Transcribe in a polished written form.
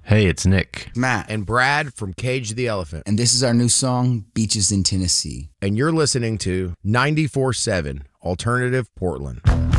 Hey, it's Nick. Matt. And Brad from Cage the Elephant. And this is our new song, Beaches in Tennessee. And you're listening to 94.7 Alternative Portland.